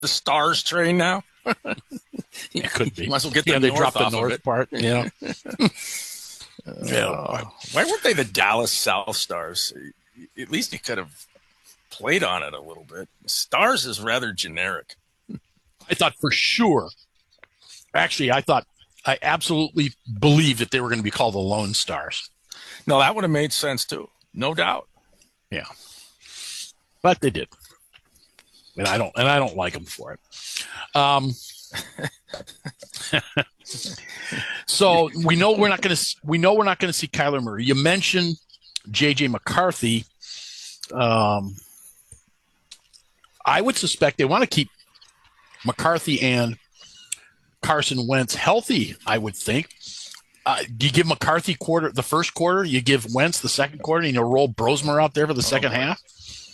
the Stars train now? It could be. Might as well get the they north dropped the off of north it. part. Yeah. Why weren't they the Dallas South Stars? At least you could have played on it a little bit. Stars is rather generic. I thought for sure. Actually, I absolutely believed that they were going to be called the Lone Stars. No, that would have made sense too. No doubt. Yeah. But they did. And I don't like them for it. So we know we're not going to see Kyler Murray. You mentioned JJ McCarthy. I would suspect they want to keep McCarthy and Carson Wentz healthy, I would think. Do you give McCarthy the first quarter? You give Wentz the second quarter, and you roll Brosmer out there for the second half?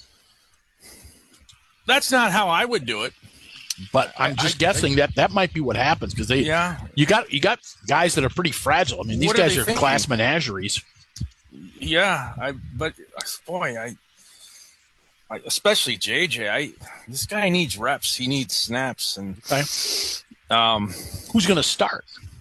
That's not how I would do it. But I'm just guessing that might be what happens because you got guys that are pretty fragile. I mean, these guys are class menageries. Yeah, but especially JJ. This guy needs reps. He needs snaps, and who's going to start?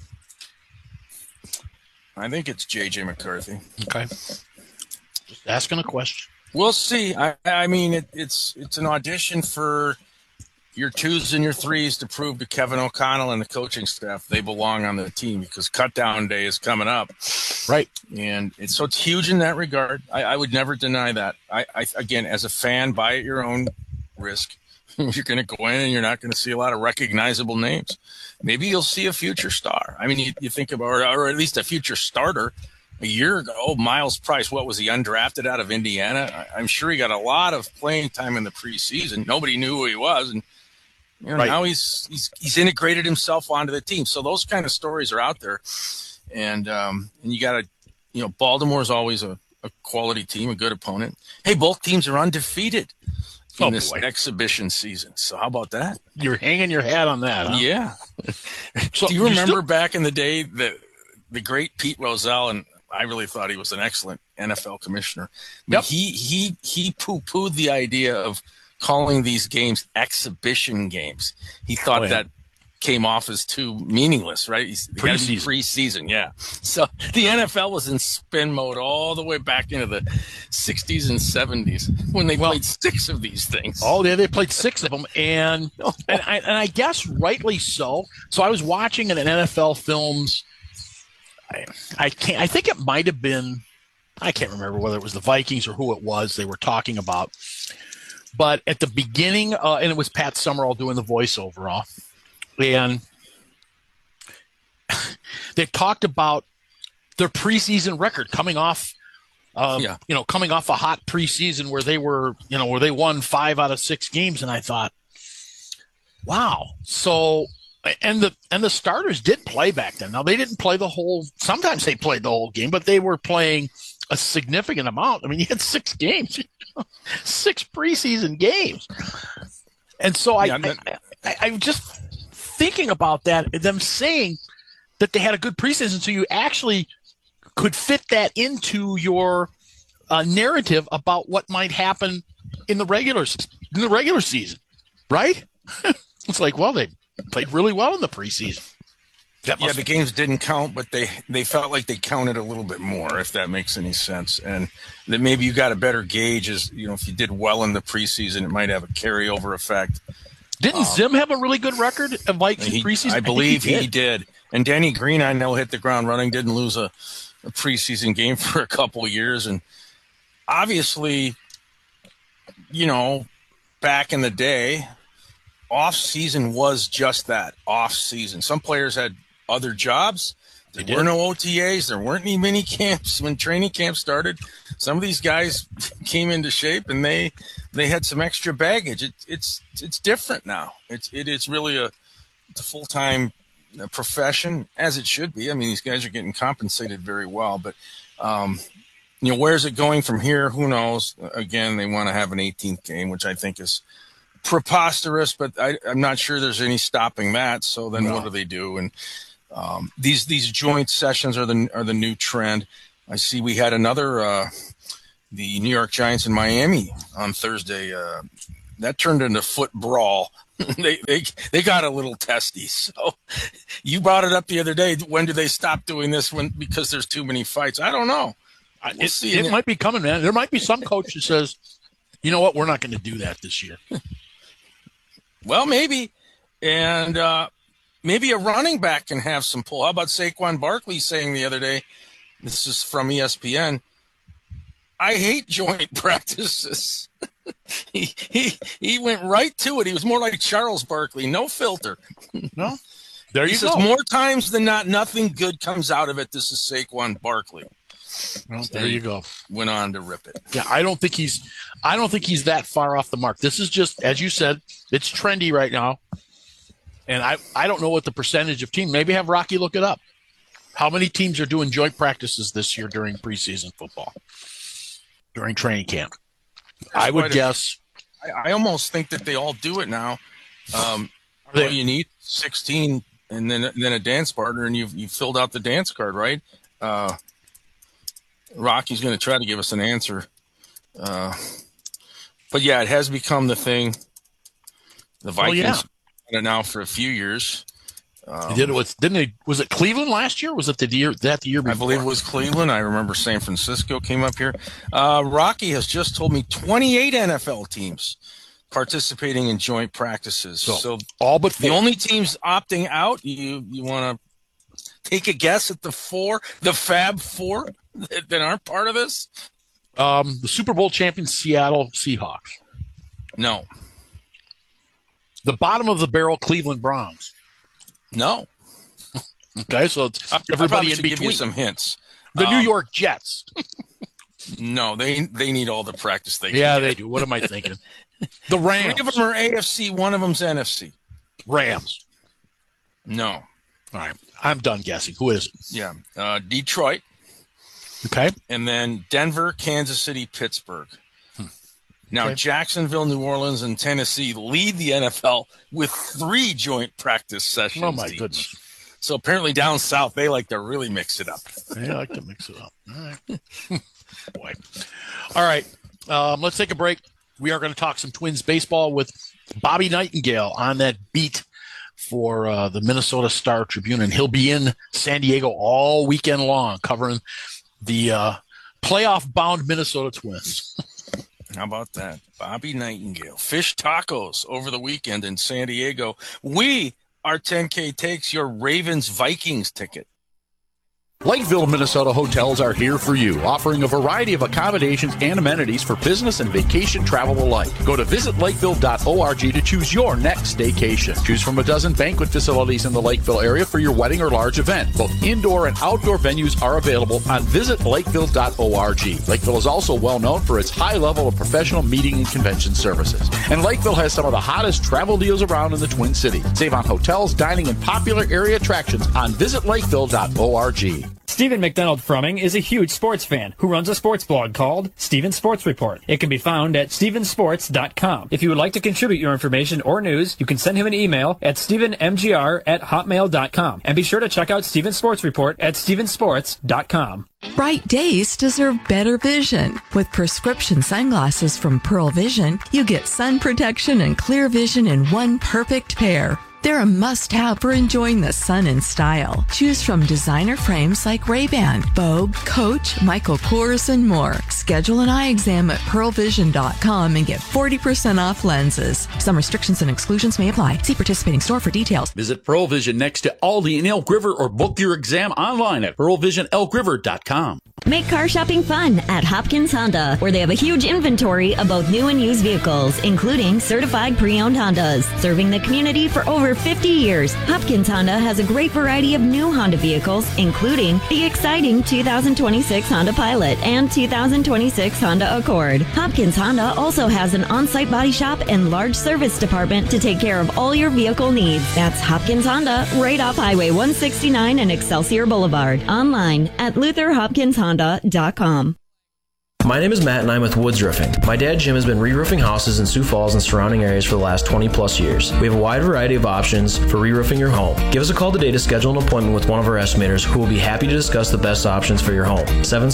I think it's JJ McCarthy. Okay, just asking a question. We'll see. I mean, it's an audition for your 2s and your 3s to prove to Kevin O'Connell and the coaching staff they belong on the team because cutdown day is coming up. Right. And it's huge in that regard. I would never deny that. Again, as a fan, buy at your own risk. You're going to go in and you're not going to see a lot of recognizable names. Maybe you'll see a future star. I mean, you think about, or at least a future starter. A year ago, Miles Price, what was he, undrafted out of Indiana? I'm sure he got a lot of playing time in the preseason. Nobody knew who he was, and now he's integrated himself onto the team. So those kind of stories are out there, and you got to, Baltimore's always a quality team, a good opponent. Hey, both teams are undefeated in this exhibition season. So how about that? You're hanging your hat on that, huh? Yeah. So do you remember back in the day that the great Pete Rozelle, and I really thought he was an excellent NFL commissioner. But he poo-pooed the idea of calling these games exhibition games. He thought that came off as too meaningless, right? Preseason, yeah. So the NFL was in spin mode all the way back into the 60s and 70s when they played 6 of these things. Oh, yeah, they played 6 of them, and I guess rightly so. So I was watching an NFL Films. I think it might have been, I can't remember whether it was the Vikings or who it was they were talking about. But at the beginning, and it was Pat Summerall doing the voiceover, and they talked about their preseason record coming off, coming off a hot preseason where they were, where they won 5 out of 6 games, and I thought, wow, so. And the starters did play back then. Now, they didn't play the whole – sometimes they played the whole game, but they were playing a significant amount. I mean, you had 6 games, 6 preseason games. And so I'm just thinking about that, them saying that they had a good preseason, so you actually could fit that into your narrative about what might happen in the regular season, right? It's like, well, they played really well in the preseason. The games didn't count, but they felt like they counted a little bit more, if that makes any sense. And that maybe you got a better gauge as, if you did well in the preseason, it might have a carryover effect. Didn't Zim have a really good record of Vikings preseason? I believe he did. And Denny Green, I know, hit the ground running, didn't lose a preseason game for a couple of years. And obviously, back in the day, off-season was just that, off-season. Some players had other jobs. There were no OTAs. There weren't any mini camps when training camp started. Some of these guys came into shape, and they had some extra baggage. It's different now. It's really a full-time profession, as it should be. I mean, these guys are getting compensated very well. But, where's it going from here? Who knows? Again, they want to have an 18th game, which I think is preposterous, but I'm not sure there's any stopping that. So then what do they do? And these joint sessions are the new trend. I see we had another the New York Giants in Miami on Thursday. That turned into foot brawl they got a little testy. So you brought it up the other day. When do they stop doing this? Because there's too many fights? I don't know. We'll see. It might be coming, man. There might be some coach who says, you know what, we're not going to do that this year. Well, maybe. And maybe a running back can have some pull. How about Saquon Barkley saying the other day, this is from ESPN, I hate joint practices. He went right to it. He was more like Charles Barkley, no filter. No, there you go. He says more times than not, nothing good comes out of it. This is Saquon Barkley. Well, there you go. Went on to rip it. Yeah, I don't think he's that far off the mark. This is just, as you said, it's trendy right now. And I don't know what the percentage of team. Maybe have Rocky look it up. How many teams are doing joint practices this year during preseason football, during training camp? I would guess. I almost think that they all do it now. You need 16 and then a dance partner, and you've filled out the dance card, right? Rocky's going to try to give us an answer. But yeah, it has become the thing. The Vikings have done it now for a few years. Didn't they? Was it Cleveland last year? Was it the year before? I believe it was Cleveland. I remember San Francisco came up here. Rocky has just told me 28 NFL teams participating in joint practices. So all but the only teams opting out. You want to take a guess at the Fab Four that aren't part of this? The Super Bowl champion Seattle Seahawks. No. The bottom of the barrel Cleveland Browns. No. Okay, so it's everybody in between. Give you some hints. The New York Jets. No, they need all the practice they can. Yeah, they do. What am I thinking? The Rams. 3 of them are AFC. 1 of them's NFC. Rams. No. All right, I'm done guessing. Who is it? Yeah, Detroit. Okay. And then Denver, Kansas City, Pittsburgh. Now, Jacksonville, New Orleans, and Tennessee lead the NFL with 3 joint practice sessions. Oh, my goodness. So apparently down south, they like to really mix it up. They like to mix it up. All right. Boy. All right. Let's take a break. We are going to talk some Twins baseball with Bobby Nightingale on that beat for the Minnesota Star Tribune. And he'll be in San Diego all weekend long covering the playoff-bound Minnesota Twins. How about that? Bobby Nightingale. Fish tacos over the weekend in San Diego. Our 10K takes your Ravens-Vikings ticket. Lakeville, Minnesota hotels are here for you, offering a variety of accommodations and amenities for business and vacation travel alike. Go to visitlakeville.org to choose your next staycation. Choose from a dozen banquet facilities in the Lakeville area for your wedding or large event. Both indoor and outdoor venues are available on visitlakeville.org. Lakeville is also well known for its high level of professional meeting and convention services. And Lakeville has some of the hottest travel deals around in the Twin Cities. Save on hotels, dining, and popular area attractions on visitlakeville.org. Stephen McDonald Frumming is a huge sports fan who runs a sports blog called Stephen Sports Report. It can be found at stephensports.com. If you would like to contribute your information or news, you can send him an email at stephenmgr@hotmail.com. And be sure to check out Stephen Sports Report at stephensports.com. Bright days deserve better vision. With prescription sunglasses from Pearl Vision, you get sun protection and clear vision in one perfect pair. They're a must-have for enjoying the sun in style. Choose from designer frames like Ray-Ban, Vogue, Coach, Michael Kors, and more. Schedule an eye exam at pearlvision.com and get 40% off lenses. Some restrictions and exclusions may apply. See participating store for details. Visit Pearl Vision next to Aldi in Elk River or book your exam online at pearlvisionelkriver.com. Make car shopping fun at Hopkins Honda, where they have a huge inventory of both new and used vehicles, including certified pre-owned Hondas. Serving the community for over 50 years, Hopkins Honda has a great variety of new Honda vehicles, including the exciting 2026 Honda Pilot and 2026 Honda Accord. Hopkins Honda also has an on-site body shop and large service department to take care of all your vehicle needs. That's Hopkins Honda, right off Highway 169 and Excelsior Boulevard. Online at LutherHopkinsHonda.com. My name is Matt and I'm with Woods Roofing. My dad Jim has been re-roofing houses in Sioux Falls and surrounding areas for the last 20 plus years. We have a wide variety of options for re-roofing your home. Give us a call today to schedule an appointment with one of our estimators who will be happy to discuss the best options for your home.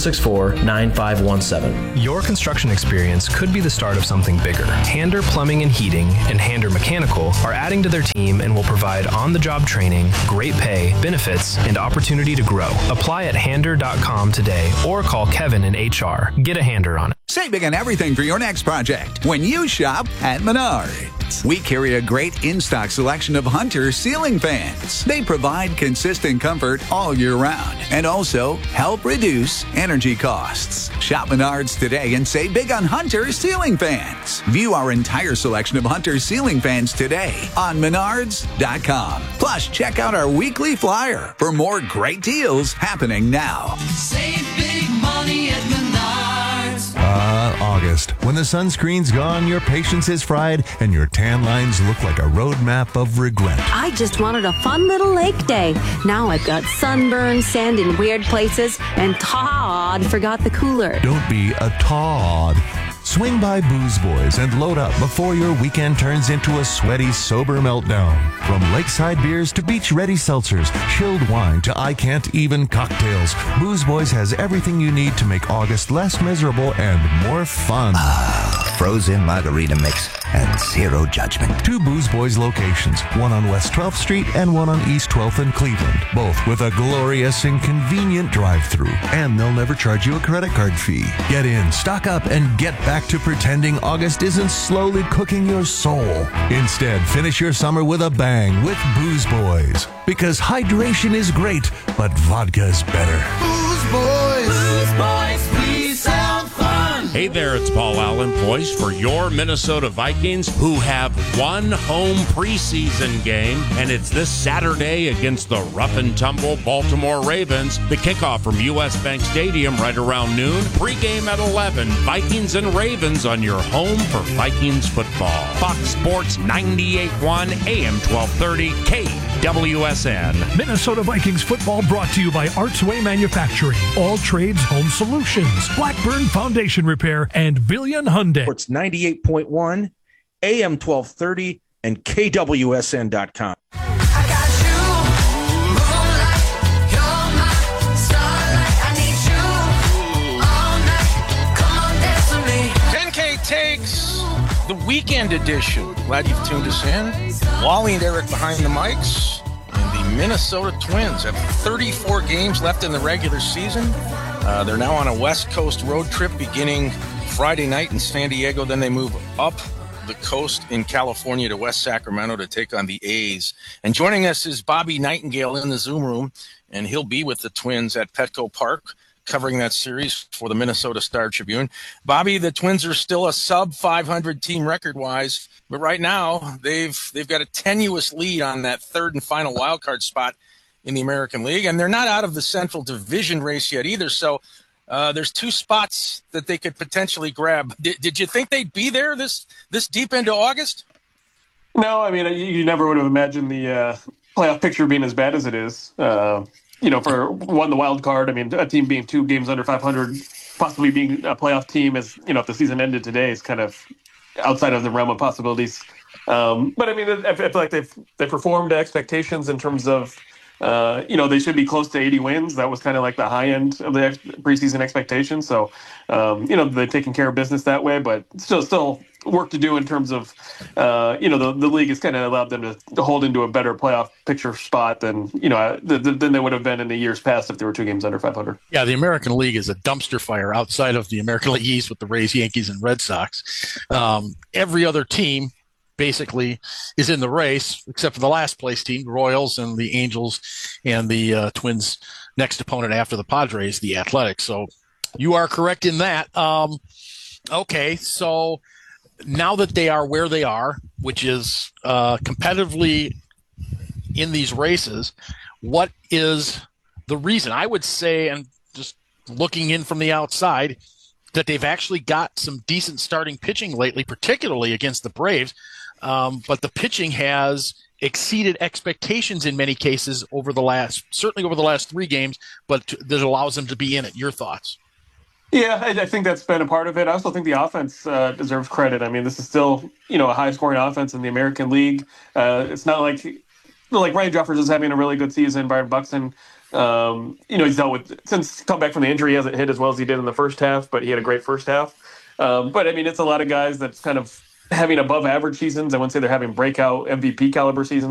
764-9517. Your construction experience could be the start of something bigger. Hander Plumbing and Heating and Hander Mechanical are adding to their team and will provide on-the-job training, great pay, benefits, and opportunity to grow. Apply at hander.com today or call Kevin in HR. Get a hander on it. Save big on everything for your next project when you shop at Menards. We carry a great in-stock selection of Hunter ceiling fans. They provide consistent comfort all year round and also help reduce energy costs. Shop Menards today and save big on Hunter ceiling fans. View our entire selection of Hunter ceiling fans today on Menards.com. Plus, check out our weekly flyer for more great deals happening now. Save big money at Menards. August. When the sunscreen's gone, your patience is fried, and your tan lines look like a roadmap of regret. I just wanted a fun little lake day. Now I've got sunburn, sand in weird places, and Todd forgot the cooler. Don't be a Todd. Swing by Booze Boys and load up before your weekend turns into a sweaty, sober meltdown. From lakeside beers to beach-ready seltzers, chilled wine to I-can't-even cocktails, Booze Boys has everything you need to make August less miserable and more fun. Frozen margarita mix and zero judgment. 2 Booze Boys locations, one on West 12th Street and one on East 12th in Cleveland, both with a glorious and convenient drive-thru. And they'll never charge you a credit card fee. Get in, stock up, and get back to pretending August isn't slowly cooking your soul. Instead, finish your summer with a bang with Booze Boys. Because hydration is great, but vodka's better. Booze Boys. Booze Boys, please sound fun. Hey there, it's Paul Allen, poised for your Minnesota Vikings, who have one home preseason game, and it's this Saturday against the rough-and-tumble Baltimore Ravens. The kickoff from U.S. Bank Stadium right around noon. Pre-game at 11. Vikings and Ravens on your home for Vikings football. Fox Sports 98.1 AM 1230 KWSN. Minnesota Vikings football brought to you by Artsway Manufacturing, All Trades Home Solutions, Blackburn Foundation Repair, and Billion Hyundai. It's 98.1 AM 1230 and KWSN.com. I got you, moonlight, you're my starlight. I need you all night. Come on, dance with me. 10K takes the weekend edition. Glad you've tuned us in. Wally and Eric behind the mics. And the Minnesota Twins have 34 games left in the regular season. They're now on a West Coast road trip beginning Friday night in San Diego. Then they move up the coast in California to West Sacramento to take on the A's. And joining us is Bobby Nightingale in the Zoom room, and he'll be with the Twins at Petco Park covering that series for the Minnesota Star Tribune. Bobby, the Twins are still a sub-500 team record-wise, but right now they've got a tenuous lead on that third and final wildcard spot in the American League, and they're not out of the Central Division race yet either, so there's 2 spots that they could potentially grab. Did you think they'd be there this deep into August? No, I mean, you never would have imagined the playoff picture being as bad as it is. For the wild card, I mean, a team being 2 games under 500, possibly being a playoff team is, if the season ended today, is kind of outside of the realm of possibilities. But I mean, I feel like they've performed to expectations in terms of, they should be close to 80 wins. That was kind of like the high end of the preseason expectation. So, they're taking care of business that way, but still work to do in terms of, the league has kind of allowed them to hold into a better playoff picture spot than they would have been in the years past if they were 2 games under 500. Yeah, the American League is a dumpster fire outside of the American League East with the Rays, Yankees, and Red Sox. Every other team basically is in the race, except for the last place team, the Royals and the Angels and the Twins' next opponent after the Padres, the Athletics. So you are correct in that. Okay, so now that they are where they are, which is competitively in these races, what is the reason? I would say, and just looking in from the outside, that they've actually got some decent starting pitching lately, particularly against the Braves. But the pitching has exceeded expectations in many cases certainly over the last 3 games, but that allows them to be in it. Your thoughts? Yeah, I think that's been a part of it. I also think the offense deserves credit. I mean, this is still, a high-scoring offense in the American League. It's not like Ryan Jeffers is having a really good season. Byron Buxton, he's dealt with, since come back from the injury, he hasn't hit as well as he did in the first half, but he had a great first half. But I mean, it's a lot of guys that's kind of having above-average seasons. I wouldn't say they're having breakout MVP caliber seasons.